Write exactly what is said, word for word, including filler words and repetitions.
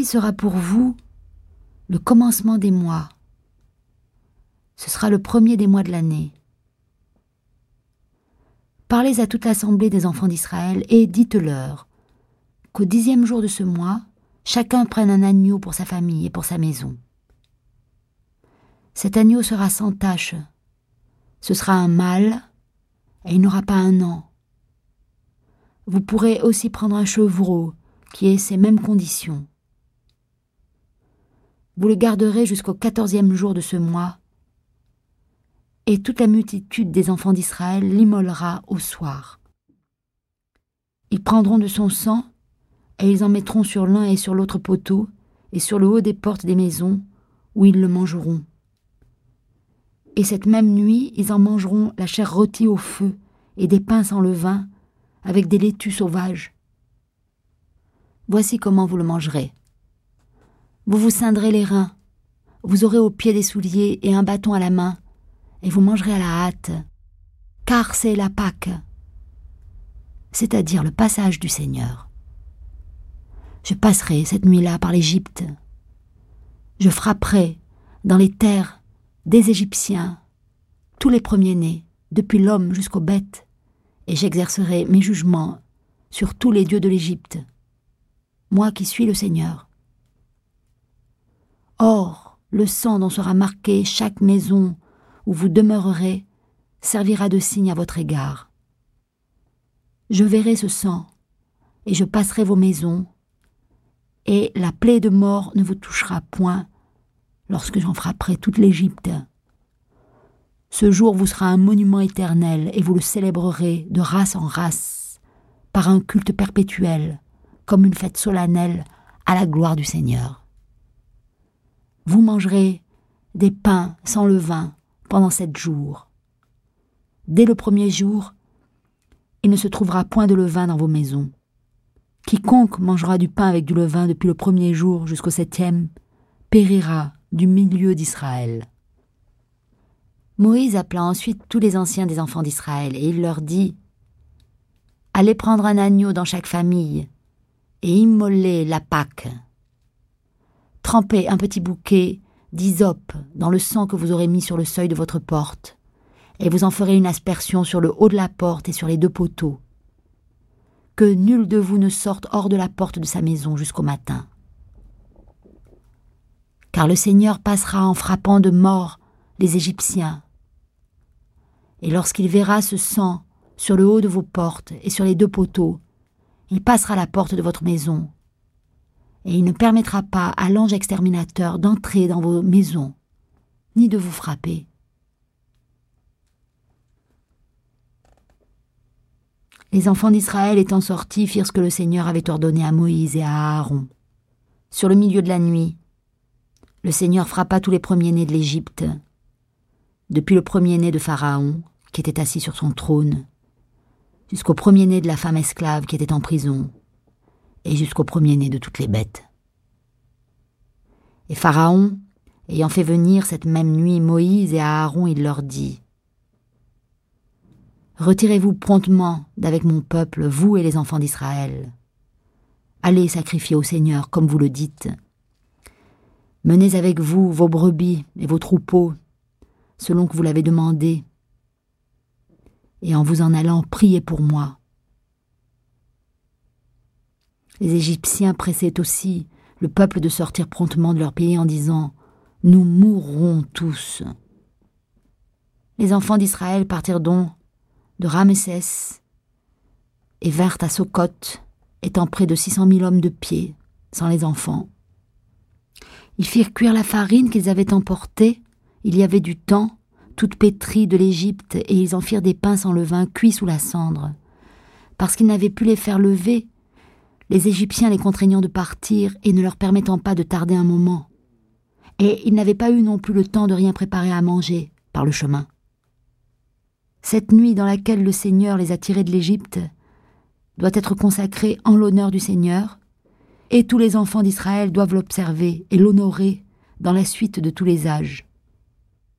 sera pour vous le commencement des mois. Ce sera le premier des mois de l'année. Parlez à toute l'assemblée des enfants d'Israël et dites-leur qu'au dixième jour de ce mois, chacun prenne un agneau pour sa famille et pour sa maison. Cet agneau sera sans tache. Ce sera un mâle et il n'aura pas un an. Vous pourrez aussi prendre un chevreau qui ait ces mêmes conditions. Vous le garderez jusqu'au quatorzième jour de ce mois, et toute la multitude des enfants d'Israël l'immolera au soir. Ils prendront de son sang, et ils en mettront sur l'un et sur l'autre poteau, et sur le haut des portes des maisons, où ils le mangeront. Et cette même nuit, ils en mangeront la chair rôtie au feu, et des pains sans levain, avec des laitues sauvages. Voici comment vous le mangerez. Vous vous ceindrez les reins, vous aurez aux pieds des souliers et un bâton à la main, et vous mangerez à la hâte, car c'est la Pâque, c'est-à-dire le passage du Seigneur. Je passerai cette nuit-là par l'Égypte. Je frapperai dans les terres des Égyptiens tous les premiers-nés, depuis l'homme jusqu'aux bêtes, et j'exercerai mes jugements sur tous les dieux de l'Égypte, moi qui suis le Seigneur. Or, le sang dont sera marqué chaque maison où vous demeurerez servira de signe à votre égard. Je verrai ce sang, et je passerai vos maisons, et la plaie de mort ne vous touchera point lorsque j'en frapperai toute l'Égypte. Ce jour vous sera un monument éternel, et vous le célébrerez de race en race, par un culte perpétuel, comme une fête solennelle à la gloire du Seigneur. Vous mangerez des pains sans levain pendant sept jours. Dès le premier jour, il ne se trouvera point de levain dans vos maisons. Quiconque mangera du pain avec du levain depuis le premier jour jusqu'au septième périra du milieu d'Israël. Moïse appela ensuite tous les anciens des enfants d'Israël, et il leur dit « Allez prendre un agneau dans chaque famille, et immolez la Pâque. Trempez un petit bouquet d'hysope dans le sang que vous aurez mis sur le seuil de votre porte, et vous en ferez une aspersion sur le haut de la porte et sur les deux poteaux. Que nul de vous ne sorte hors de la porte de sa maison jusqu'au matin. Car le Seigneur passera en frappant de mort les Égyptiens. Et lorsqu'il verra ce sang sur le haut de vos portes et sur les deux poteaux, il passera la porte de votre maison, et il ne permettra pas à l'ange exterminateur d'entrer dans vos maisons, ni de vous frapper. » Les enfants d'Israël étant sortis firent ce que le Seigneur avait ordonné à Moïse et à Aaron. Sur le milieu de la nuit, le Seigneur frappa tous les premiers-nés de l'Égypte, depuis le premier-né de Pharaon, qui était assis sur son trône, jusqu'au premier-né de la femme esclave qui était en prison, et jusqu'au premier-né de toutes les bêtes. Et Pharaon, ayant fait venir cette même nuit Moïse et Aaron, il leur dit « Retirez-vous promptement d'avec mon peuple, vous et les enfants d'Israël. Allez sacrifier au Seigneur comme vous le dites. Menez avec vous vos brebis et vos troupeaux, selon que vous l'avez demandé, et en vous en allant, priez pour moi. » Les Égyptiens pressaient aussi le peuple de sortir promptement de leur pays en disant « Nous mourrons tous. » Les enfants d'Israël partirent donc de Ramsès et vinrent à Sokot, étant près de six cent mille hommes de pied, sans les enfants. Ils firent cuire la farine qu'ils avaient emportée, il y avait du temps, toute pétrie de l'Égypte, et ils en firent des pains sans levain, cuits sous la cendre. Parce qu'ils n'avaient pu les faire lever, les Égyptiens les contraignant de partir et ne leur permettant pas de tarder un moment. Et ils n'avaient pas eu non plus le temps de rien préparer à manger par le chemin. Cette nuit dans laquelle le Seigneur les a tirés de l'Égypte doit être consacrée en l'honneur du Seigneur, et tous les enfants d'Israël doivent l'observer et l'honorer dans la suite de tous les âges.